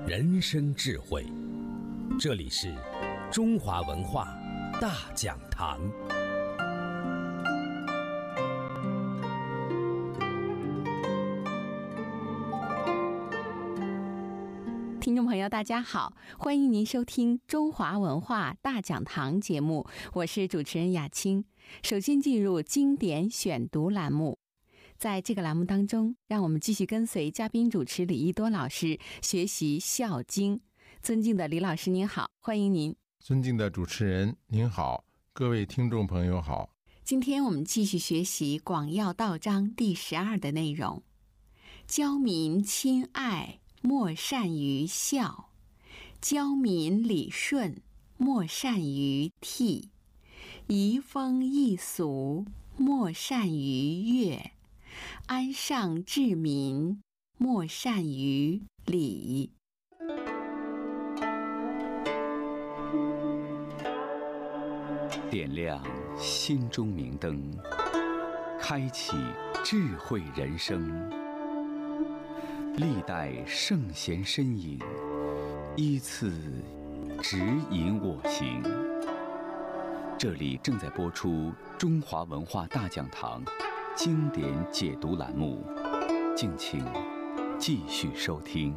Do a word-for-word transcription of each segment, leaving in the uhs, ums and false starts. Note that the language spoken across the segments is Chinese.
人生智慧。这里是中华文化大讲堂。 听众朋友大家好，欢迎您收听中华文化大讲堂节目，我是主持人雅青。首先进入经典选读栏目，在这个栏目当中，让我们继续跟随嘉宾主持李一多老师学习《孝经》。尊敬的李老师您好，欢迎您。 尊敬的主持人您好，各位听众朋友好。 今天我们继续学习《广要道章》第十二的内容，教民亲爱，莫善于孝；教民理顺，莫善于悌；移风易俗，莫善于乐；安上治民，莫善于礼。 点亮心中明灯，开启智慧人生。历代圣贤身影，依次指引我行。这里正在播出中华文化大讲堂经典解读栏目，敬请继续收听。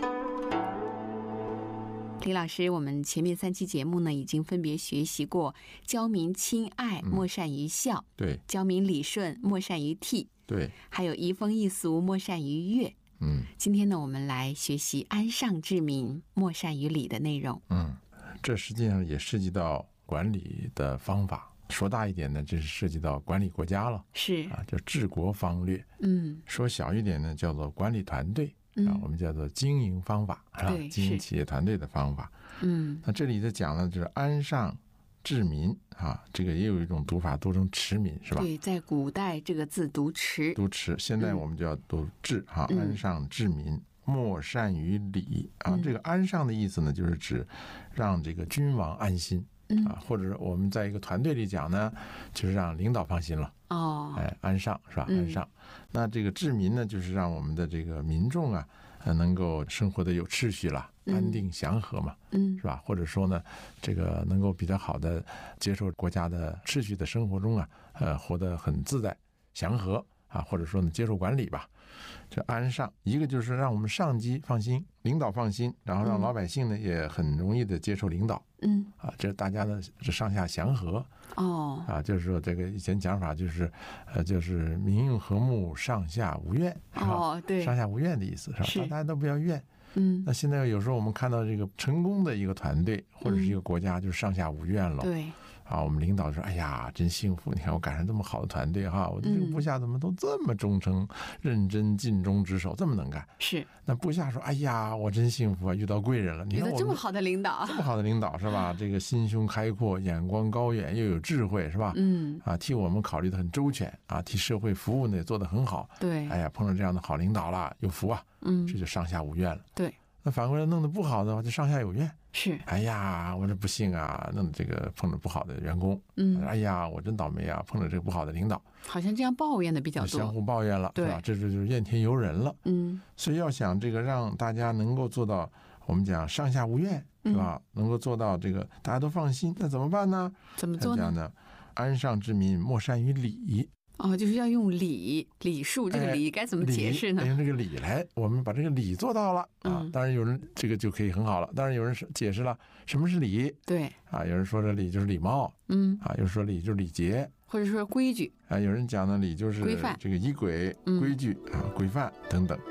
李老师，我们前面三期节目呢，已经分别学习过教民亲爱，莫善于孝； 对， 教民理顺，莫善于悌； 对， 还有移风易俗，莫善于乐。 嗯， 今天呢，我们来学习安上治民，莫善于礼的内容。 嗯，这实际上也涉及到管理的方法。说大一点呢，这是涉及到管理国家了， 是啊，叫治国方略。 嗯， 说小一点呢，叫做管理团队。啊，我们叫做经营方法，是吧？经营企业团队的方法。 嗯， 那这里在讲呢，就是安上治民啊，这个也有一种读法，读成持民，是吧？ 对，在古代这个字读持， 读持，现在我们就要读治哈、嗯，安上治民，莫善于礼啊。 嗯、 这个安上的意思呢，就是指让这个君王安心。 嗯、 啊，或者我们在一个团队里讲呢，就是让领导放心了。 哦， 哎，安上是吧？安上。嗯、那这个治民呢，就是让我们的这个民众啊，呃，能够生活的有秩序了，安定祥和嘛， 嗯， 是吧？或者说呢，这个能够比较好的接受国家的秩序的生活中啊，呃，活得很自在、祥和啊，或者说呢，接受管理吧。这安上，一个就是让我们上级放心，领导放心，然后让老百姓呢、嗯、也很容易的接受领导。 嗯， 啊，这大家呢是上下祥和。 哦， 啊，就是说这个以前讲法就是，呃，就是民用和睦，上下无怨，是吧？ 哦，对， 上下无怨的意思是吧？ 是， 大家都不要怨。 嗯， 那现在有时候我们看到这个成功的一个团队或者是一个国家，就是上下无怨了。 对。 啊，我们领导说：“哎呀，真幸福！你看我赶上这么好的团队哈，我的这个部下怎么都这么忠诚、认真、尽忠职守，这么能干。” 是。 那部下说：“哎呀，我真幸福啊，遇到贵人了！你看我遇到这么好的领导， 这么好的领导是吧？这个心胸开阔，眼光高远，又有智慧是吧？ 嗯， 啊，替我们考虑的很周全啊，替社会服务呢也做得很好。 对， 哎呀，碰到这样的好领导了，有福啊！ 嗯， 这就上下无怨了。 对。 那反过来弄得不好的话，就上下有怨。 是， 哎呀，我这不幸啊，弄得这个碰着不好的员工， 嗯， 哎呀，我真倒霉啊，碰着这个不好的领导， 好像这样抱怨的比较多， 相互抱怨了， 对是吧？这就是怨天尤人了。 嗯， 所以要想这个让大家能够做到，我们讲上下无怨，是吧？嗯、能够做到这个大家都放心，那怎么办呢？ 怎么做呢？ 呢？安上治民，莫善于礼。 哦，就是要用礼礼数，这个礼该怎么解释呢？ 用这个礼来，我们把这个礼做到了啊。 嗯、 当然有人这个就可以很好了。当然有人解释了什么是礼， 对啊，有人说这礼就是礼貌， 嗯啊，有人说礼就是礼节， 或者说规矩啊，有人讲的礼就是规范， 这个仪轨、规矩啊、规范等等。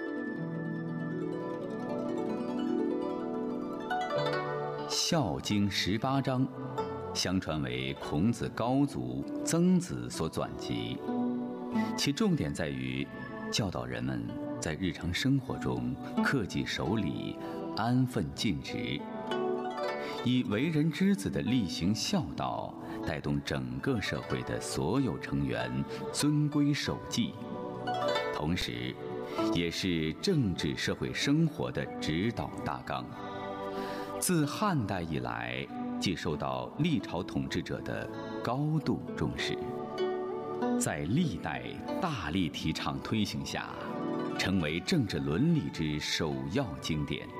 《孝经》十八章，相传为孔子高祖、曾子所纂辑。其重点在于教导人们在日常生活中恪纪守礼、安分尽职，以为人之子的厉行孝道，带动整个社会的所有成员遵规守纪，同时也是政治社会生活的指导大纲。自汉代以来，即受到历朝统治者的高度重视，在历代大力提倡推行下，成为政治伦理之首要经典。